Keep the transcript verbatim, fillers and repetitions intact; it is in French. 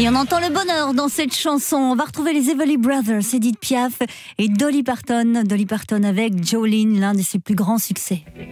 Et on entend le bonheur dans cette chanson. On va retrouver les Everly Brothers, Edith Piaf et Dolly Parton. Dolly Parton avec Jolene, l'un de ses plus grands succès.